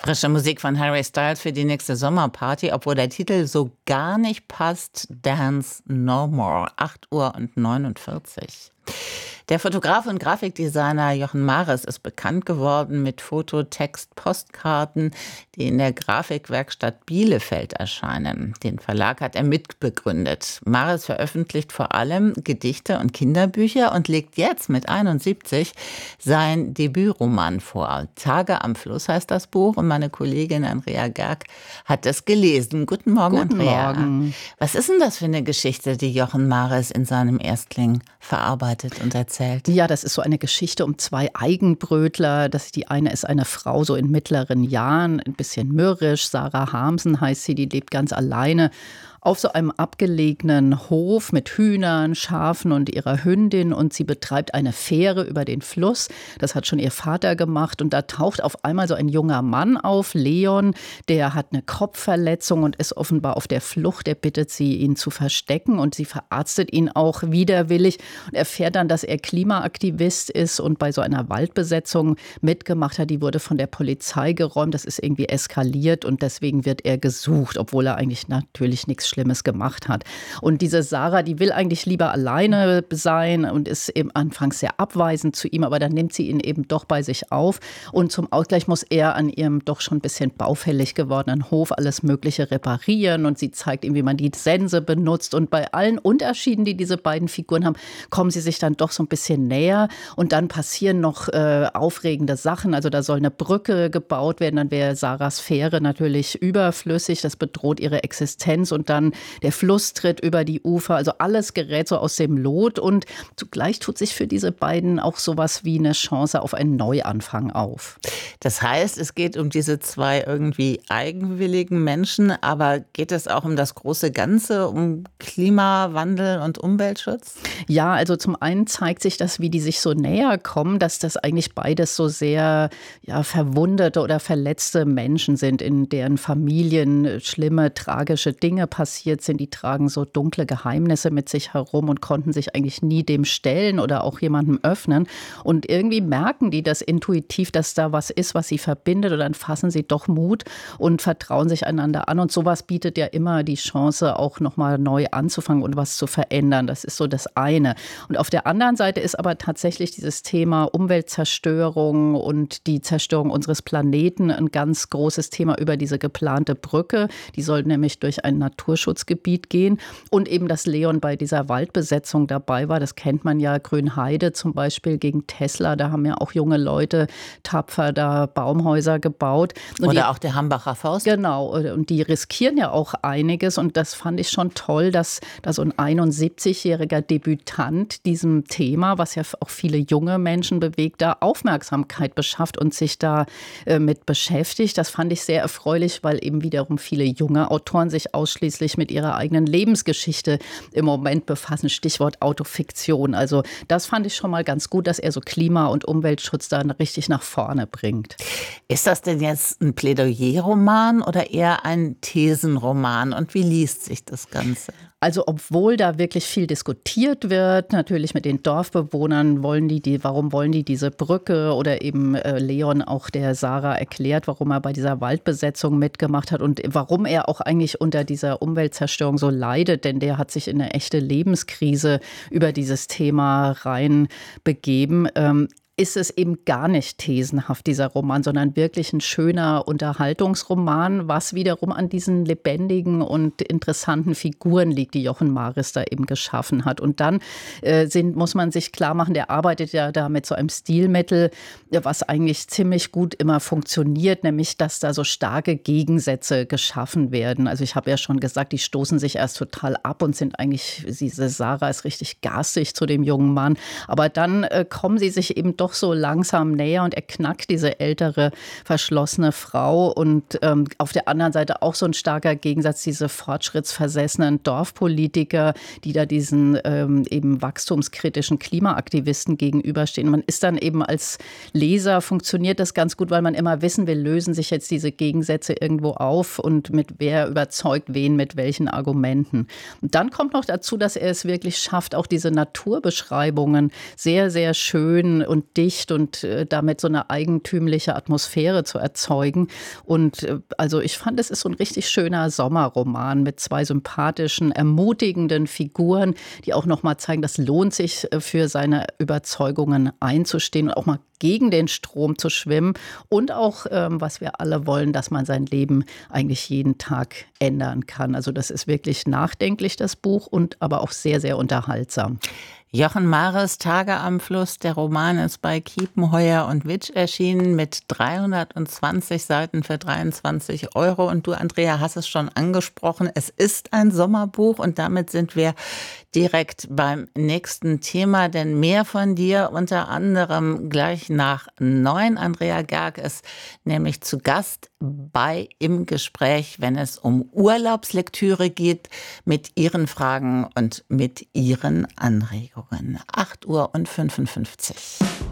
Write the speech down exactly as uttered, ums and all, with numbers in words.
Frische Musik von Harry Styles für die nächste Sommerparty, obwohl der Titel so gar nicht passt. Dance No More, acht Uhr neunundvierzig. Der Fotograf und Grafikdesigner Jochen Mares ist bekannt geworden mit Foto-, Text-, Postkarten, die in der Grafikwerkstatt Bielefeld erscheinen. Den Verlag hat er mitbegründet. Mares veröffentlicht vor allem Gedichte und Kinderbücher und legt jetzt mit einundsiebzig sein Debütroman vor. Tage am Fluss heißt das Buch und meine Kollegin Andrea Gerg hat es gelesen. Guten Morgen, Guten Andrea. Morgen. Was ist denn das für eine Geschichte, die Jochen Mares in seinem Erstling verarbeitet und erzählt? Ja, das ist so eine Geschichte um zwei Eigenbrötler. Das, die eine ist eine Frau so in mittleren Jahren, ein bisschen mürrisch. Sarah Harmsen heißt sie, die lebt ganz alleine auf so einem abgelegenen Hof mit Hühnern, Schafen und ihrer Hündin, und sie betreibt eine Fähre über den Fluss. Das hat schon ihr Vater gemacht, und da taucht auf einmal so ein junger Mann auf, Leon, der hat eine Kopfverletzung und ist offenbar auf der Flucht. Er bittet sie, ihn zu verstecken, und sie verarztet ihn auch widerwillig und erfährt dann, dass er Klimaaktivist ist und bei so einer Waldbesetzung mitgemacht hat. Die wurde von der Polizei geräumt, das ist irgendwie eskaliert und deswegen wird er gesucht, obwohl er eigentlich natürlich nichts Schlimmes gemacht hat. Und diese Sarah, die will eigentlich lieber alleine sein und ist eben anfangs sehr abweisend zu ihm, aber dann nimmt sie ihn eben doch bei sich auf. Und zum Ausgleich muss er an ihrem doch schon ein bisschen baufällig gewordenen Hof alles Mögliche reparieren, und sie zeigt ihm, wie man die Sense benutzt. Und bei allen Unterschieden, die diese beiden Figuren haben, kommen sie sich dann doch so ein bisschen näher, und dann passieren noch äh, aufregende Sachen. Also da soll eine Brücke gebaut werden, dann wäre Sarahs Fähre natürlich überflüssig, das bedroht ihre Existenz, und dann der Fluss tritt über die Ufer, also alles gerät so aus dem Lot, und zugleich tut sich für diese beiden auch sowas wie eine Chance auf einen Neuanfang auf. Das heißt, es geht um diese zwei irgendwie eigenwilligen Menschen, aber geht es auch um das große Ganze, um Klimawandel und Umweltschutz? Ja, also zum einen zeigt sich das, wie die sich so näher kommen, dass das eigentlich beides so sehr ja, verwundete oder verletzte Menschen sind, in deren Familien schlimme, tragische Dinge passiert sind. Die tragen so dunkle Geheimnisse mit sich herum und konnten sich eigentlich nie dem stellen oder auch jemandem öffnen. Und irgendwie merken die das intuitiv, dass da was ist, was sie verbindet, und dann fassen sie doch Mut und vertrauen sich einander an. Und sowas bietet ja immer die Chance, auch nochmal neu anzufangen und was zu verändern. Das ist so das eine. Und auf der anderen Seite ist aber tatsächlich dieses Thema Umweltzerstörung und die Zerstörung unseres Planeten ein ganz großes Thema über diese geplante Brücke. Die soll nämlich durch ein Naturschutzgebiet gehen, und eben, dass Leon bei dieser Waldbesetzung dabei war, das kennt man ja, Grünheide zum Beispiel gegen Tesla, da haben ja auch junge Leute tapfer da Baumhäuser gebaut. Und Oder die, auch der Hambacher Forst. Genau, und die riskieren ja auch einiges, und das fand ich schon toll, dass da so ein einundsiebzigjähriger Debütant diesem Thema, was ja auch viele junge Menschen bewegt, da Aufmerksamkeit beschafft und sich da äh, mit beschäftigt. Das fand ich sehr erfreulich, weil eben wiederum viele junge Autoren sich ausschließlich mit ihrer eigenen Lebensgeschichte im Moment befassen. Stichwort Autofiktion. Also das fand ich schon mal ganz gut, dass er so Klima- und Umweltschutz dann richtig nach vorne bringt. Ist das denn jetzt ein Plädoyerroman oder eher ein Thesenroman? Und wie liest sich das Ganze? Also obwohl da wirklich viel diskutiert wird, natürlich mit den Dorfbewohnern, wollen die, die warum wollen die diese Brücke, oder eben äh, Leon auch der Sarah erklärt, warum er bei dieser Waldbesetzung mitgemacht hat und warum er auch eigentlich unter dieser Umweltzerstörung so leidet, denn der hat sich in eine echte Lebenskrise über dieses Thema rein begeben. Ähm, ist es eben gar nicht thesenhaft, dieser Roman, sondern wirklich ein schöner Unterhaltungsroman, was wiederum an diesen lebendigen und interessanten Figuren liegt, die Jochen Mares da eben geschaffen hat. Und dann äh, sind, muss man sich klar machen, der arbeitet ja da mit so einem Stilmittel, was eigentlich ziemlich gut immer funktioniert, nämlich, dass da so starke Gegensätze geschaffen werden. Also ich habe ja schon gesagt, die stoßen sich erst total ab und sind eigentlich, diese Sarah ist richtig garstig zu dem jungen Mann, aber dann äh, kommen sie sich eben doch so langsam näher, und er knackt diese ältere, verschlossene Frau, und ähm, auf der anderen Seite auch so ein starker Gegensatz, diese fortschrittsversessenen Dorfpolitiker, die da diesen ähm, eben wachstumskritischen Klimaaktivisten gegenüberstehen. Man ist dann eben als Leser, funktioniert das ganz gut, weil man immer wissen will, lösen sich jetzt diese Gegensätze irgendwo auf und mit wer überzeugt wen mit welchen Argumenten. Und dann kommt noch dazu, dass er es wirklich schafft, auch diese Naturbeschreibungen sehr, sehr schön und dicht und äh, damit so eine eigentümliche Atmosphäre zu erzeugen. Und äh, also ich fand, es ist so ein richtig schöner Sommerroman mit zwei sympathischen, ermutigenden Figuren, die auch noch mal zeigen, das lohnt sich, äh, für seine Überzeugungen einzustehen und auch mal gegen den Strom zu schwimmen und auch, ähm, was wir alle wollen, dass man sein Leben eigentlich jeden Tag ändern kann. Also das ist wirklich nachdenklich, das Buch, und aber auch sehr, sehr unterhaltsam. Jochen Mares Tage am Fluss, der Roman ist bei Kiepenheuer und Witsch erschienen mit dreihundertzwanzig Seiten für dreiundzwanzig Euro. Und du, Andrea, hast es schon angesprochen, es ist ein Sommerbuch und damit sind wir direkt beim nächsten Thema, denn mehr von dir unter anderem gleich nach neun. Andrea Gerg ist nämlich zu Gast bei Im Gespräch, wenn es um Urlaubslektüre geht, mit ihren Fragen und mit ihren Anregungen. acht Uhr und fünfundfünfzig.